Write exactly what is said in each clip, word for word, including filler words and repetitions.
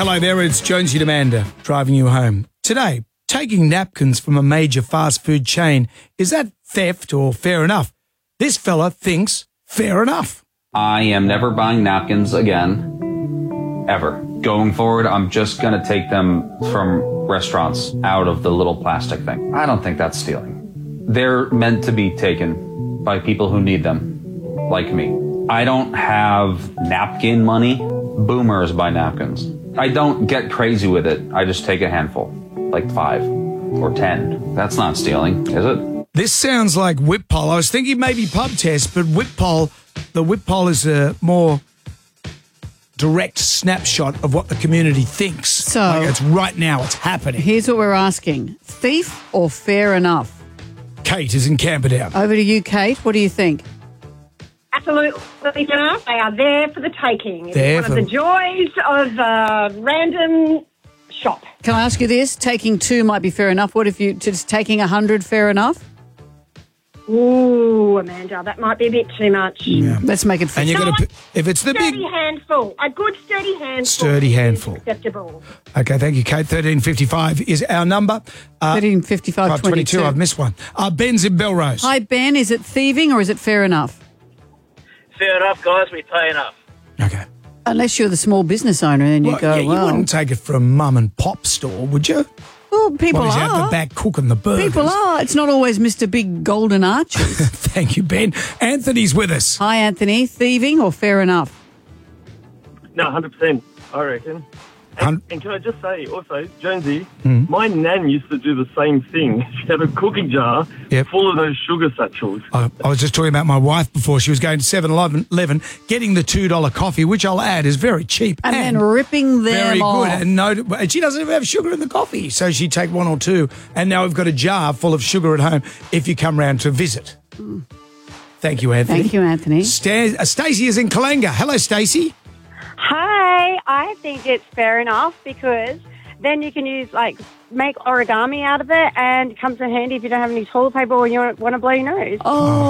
Hello there, it's Jonesy Demander driving you home. Today, taking napkins from a major fast food chain, is that theft or fair enough? This fella thinks fair enough. I am never buying napkins again, ever. Going forward, I'm just going to take them from restaurants out of the little plastic thing. I don't think that's stealing. They're meant to be taken by people who need them, like me. I don't have napkin money. Boomers buy napkins. I don't get crazy with it. I just take a handful, like five or ten. That's not stealing, is it? This sounds like whip poll. I was thinking maybe pub test, but whip poll, the whip poll is a more direct snapshot of what the community thinks. So like it's right now, it's happening. Here's what we're asking. Thief or fair enough? Kate is in Camperdown. Over to you, Kate. What do you think? Absolutely enough. They are there for the taking. It's There one for- of the joys of uh, random shop. Can I ask you this? Taking two might be fair enough. What if you just taking a hundred fair enough? Ooh, Amanda, that might be a bit too much. Yeah. Let's make it fair. And you're No, going to, if it's the big, Sturdy handful. A good sturdy handful. Sturdy is handful. Acceptable. okay, thank you, Kate. thirteen fifty-five is our number. Uh, thirteen fifty-five twenty-two. I've missed one. Uh, Ben's in Belrose. Hi, Ben. Is it thieving or is it fair enough? Fair enough, guys. We pay enough. Okay. Unless you're the small business owner and you Well, go, yeah, you well, wouldn't take it from mum and pop store, would you? well, people Well, he's out are. the back cooking the burgers. People are. It's not always Mister Big Golden Arches. Thank you, Ben. Anthony's with us. Hi, Anthony. Thieving or fair enough? No, one hundred percent, I reckon. Hun- And, and can I just say also, Jonesy, my nan used to do the same thing. She had a cooking jar Yep. full of those sugar satchels. I, I was just talking about my wife before. She was going to seven eleven, getting the two dollar coffee, which I'll add is very cheap. And, then ripping them very off. good. And, no, and she doesn't even have sugar in the coffee. So she'd take one or two. And now we've got a jar full of sugar at home if you come round to visit. Thank you, Anthony. Thank you, Anthony. Sta- uh, Stacey is in Kalanga. Hello, Stacey. Hi, I think it's fair enough because then you can use, like, make origami out of it and it comes in handy if you don't have any toilet paper or you want to blow your nose. Oh.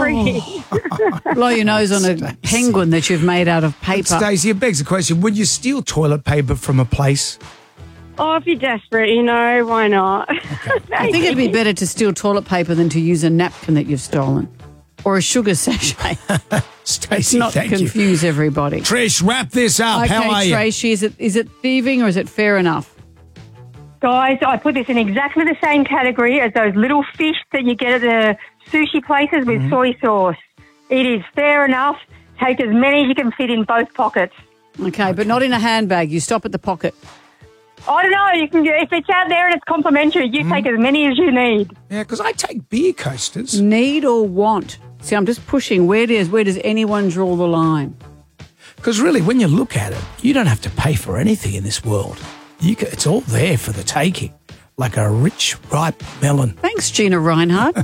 Free. Blow your nose on a penguin that you've made out of paper. Stacey, it begs the question, would you steal toilet paper from a place? Oh, if you're desperate, you know, why not? I think it'd be better to steal toilet paper than to use a napkin that you've stolen. Or a sugar sachet. Stacey, Not to thank you. confuse everybody. Trish, wrap this up. Okay, How are you? Tracy, is it is it thieving or is it fair enough? Guys, I put this in exactly the same category as those little fish that you get at the sushi places with soy sauce. It is fair enough. Take as many as you can fit in both pockets. Okay, but not in a handbag. You stop at the pocket. I don't know. You can if it's out there and it's complimentary, you take as many as you need. Yeah, because I take beer coasters. Need or want? See, I'm just pushing. Where does where does anyone draw the line? Because really, when you look at it, you don't have to pay for anything in this world. You can, it's all there for the taking, like a rich, ripe melon. Thanks, Gina Reinhardt.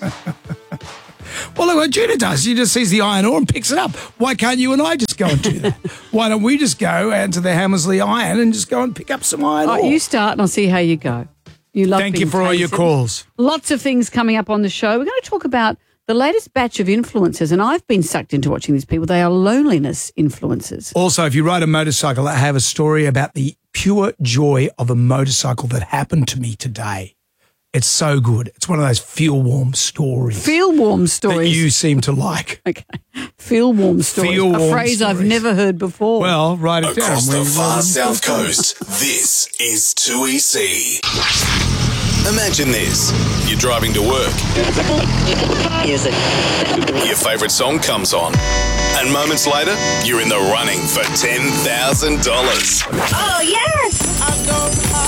Well, look what Gina does. She just sees the iron ore and picks it up. Why can't you and I just go and do that? Why don't we just go out to the Hammersley Iron and just go and pick up some iron All ore? right, you start and I'll see how you go. You love Thank being you for all your tasted. calls. Lots of things coming up on the show. We're going to talk about the latest batch of influencers, and I've been sucked into watching these people. They are loneliness influencers. Also, if you ride a motorcycle, I have a story about the pure joy of a motorcycle that happened to me today. It's so good. It's one of those feel-warm stories Feel warm that stories. you seem to like. Okay. Feel warm stories. Feel a warm phrase I've stories. never heard before. Well, write it down. Across the We- far south coast, this is two E C. Imagine this. You're driving to work. Music. Your favourite song comes on. And moments later, you're in the running for ten thousand dollars. Oh, yes!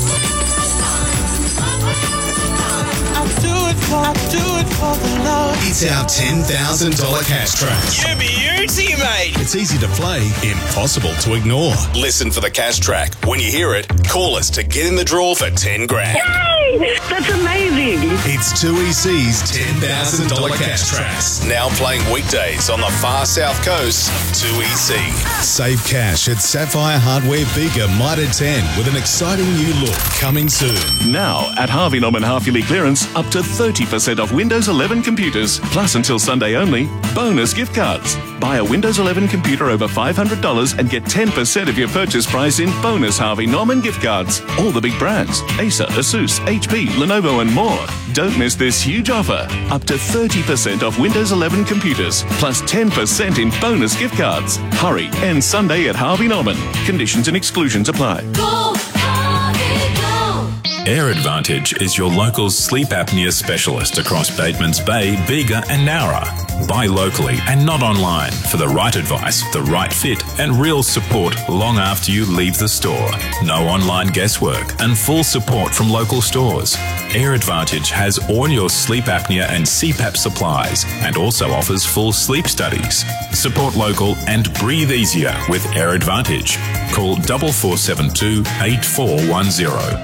It's our ten thousand dollars cash track. You beauty, mate. It's easy to play, impossible to ignore. Listen for the cash track. When you hear it, call us to get in the draw for ten grand. Hey! Really? That's amazing. It's two E C's ten thousand dollars cash tracks. Now playing weekdays on the far south coast. two E C. Save cash at Sapphire Hardware Bega Mitre ten with an exciting new look coming soon. Now, at Harvey Norman half-yearly clearance, up to thirty percent off Windows eleven computers, plus until Sunday only, bonus gift cards. Buy a Windows eleven computer over five hundred dollars and get ten percent of your purchase price in bonus Harvey Norman gift cards. All the big brands, Acer, Asus, H P, Lenovo and more. Don't miss this huge offer. Up to thirty percent off Windows eleven computers, plus ten percent in bonus gift cards. Hurry, end Sunday at Harvey Norman. Conditions and exclusions apply. Go, Harvey, go. Air Advantage is your local sleep apnea specialist across Batemans Bay, Bega and Nowra. Buy locally and not online for the right advice, the right fit and real support long after you leave the store. No online guesswork and full support from local stores. Air Advantage has all your sleep apnea and C PAP supplies and also offers full sleep studies. Support local and breathe easier with Air Advantage. Call four four seven two, eight four one zero.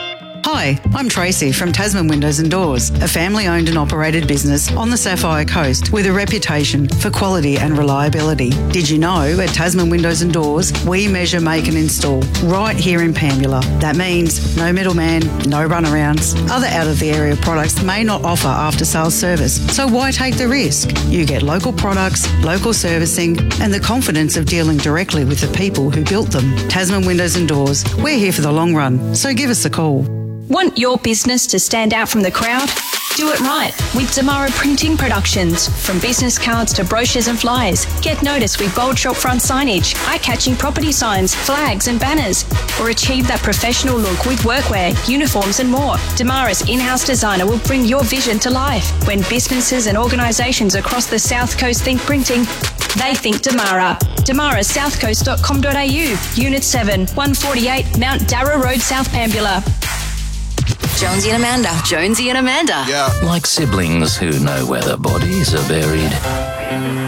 Hi, I'm Tracy from Tasman Windows and Doors, a family-owned and operated business on the Sapphire Coast with a reputation for quality and reliability. Did you know at Tasman Windows and Doors, we measure, make and install right here in Pambula. That means no middleman, no runarounds. Other out-of-the-area products may not offer after-sales service, so why take the risk? You get local products, local servicing and the confidence of dealing directly with the people who built them. Tasman Windows and Doors, we're here for the long run, so give us a call. Want your business to stand out from the crowd? Do it right with Damara Printing Productions. From business cards to brochures and flyers, get noticed with bold shopfront signage, eye-catching property signs, flags and banners, or achieve that professional look with workwear, uniforms and more. Damara's in-house designer will bring your vision to life. When businesses and organisations across the South Coast think printing, they think Damara. Damara south coast dot com dot a u, Unit seven, one forty-eight, Mount Darra Road, South Pambula. Jonesy and Amanda. Jonesy and Amanda. Yeah. Like siblings who know where their bodies are buried.